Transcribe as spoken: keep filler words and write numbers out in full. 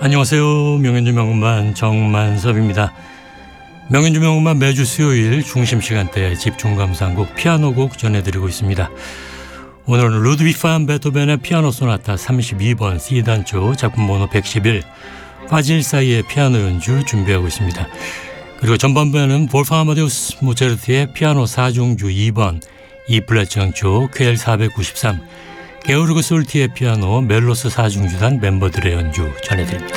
안녕하세요. 명연주 명음반 정만섭입니다. 명연주 명음반 매주 수요일 중심 시간대에 집중 감상곡 피아노곡 전해드리고 있습니다. 오늘은 루드비크 반 베토벤의 피아노 소나타 삼십이 번 C단조 작품 번호 백십일 화질 사이의 피아노 연주 준비하고 있습니다. 그리고 전반부에는 볼팡 아마데우스 모차르트의 피아노 사 중주 이 번 E 플랫 장조 퀘일 사백구십삼 게오르그 솔티의 피아노 멜로스 사 중주단 멤버들의 연주 전해드립니다.